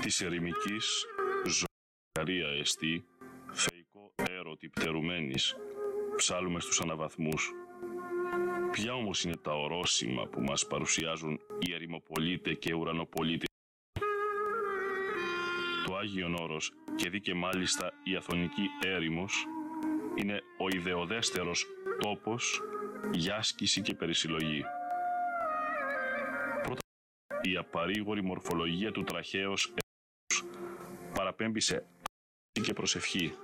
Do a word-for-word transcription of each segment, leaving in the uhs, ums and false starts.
της ερημικής ζωγαρία εστί, θεϊκό έρωτη πτερουμένης, ψάλουμε στους αναβαθμούς. Ποια όμως είναι τα ορόσημα που μας παρουσιάζουν οι ερημοπολίτε και ουρανοπολίτε? Το Άγιον Όρος και δει και μάλιστα η Αθωνική έρημος είναι ο ιδεοδέστερος τόπος για άσκηση και περισυλλογή. Πρώτα η απαρήγορη μορφολογία του τραχέως έρημος παραπέμπει σε και προσευχή.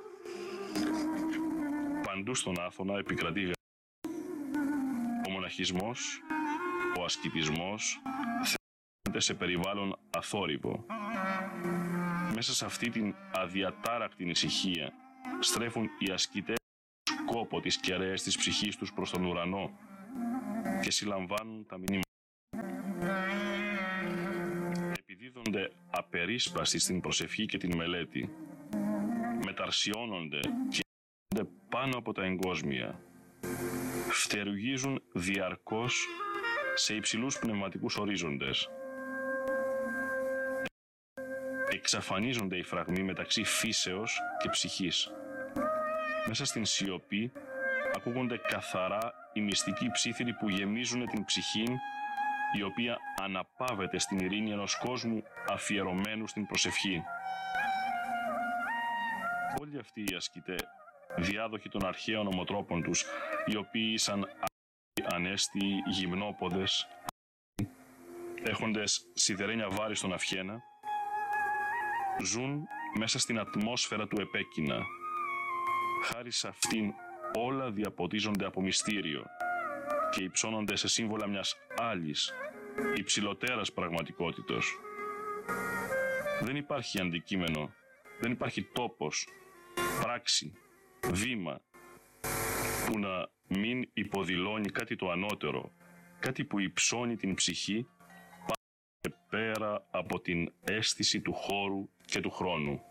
Παντού στον Άθωνα επικρατεί ο μοναχισμός, ο ασκητισμός θέτεται σε περιβάλλον αθόρυβο. Μέσα σε αυτή την αδιατάρακτη ησυχία στρέφουν οι ασκητές σκόπο τις κεραίες της ψυχής τους προς τον ουρανό και συλλαμβάνουν τα μηνύματα. Επιδίδονται απερίσπαστοι στην προσευχή και την μελέτη. Μεταρσιώνονται και γίνονται πάνω από τα εγκόσμια. Φτερουγίζουν διαρκώς σε υψηλούς πνευματικούς ορίζοντες. Εξαφανίζονται οι φραγμοί μεταξύ φύσεως και ψυχής. Μέσα στην σιωπή ακούγονται καθαρά οι μυστικοί ψίθυροι που γεμίζουν την ψυχή, η οποία αναπαύεται στην ειρήνη ενός κόσμου αφιερωμένου στην προσευχή. Όλοι αυτοί οι ασκητές, διάδοχοι των αρχαίων ομοτρόπων τους, οι οποίοι ήσαν ανέστιοι γυμνόποδες, έχοντες σιδερένια βάρη στον αυχένα, ζουν μέσα στην ατμόσφαιρα του επέκεινα. Χάρη σε αυτήν όλα διαποτίζονται από μυστήριο και υψώνονται σε σύμβολα μιας άλλης, υψηλότερας πραγματικότητος. Δεν υπάρχει αντικείμενο, δεν υπάρχει τόπος, πράξη, βήμα που να μην υποδηλώνει κάτι το ανώτερο, κάτι που υψώνει την ψυχή πέρα από την αίσθηση του χώρου και του χρόνου.